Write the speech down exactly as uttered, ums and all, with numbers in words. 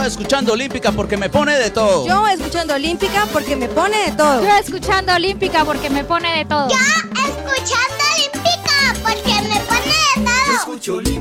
escuchando Olímpica porque me pone de todo. Yo escuchando Olímpica porque me pone de todo. Yo escuchando Olímpica porque me pone de todo. Yo escuchando Olímpica porque me pone de todo. Yo escucho Olímpica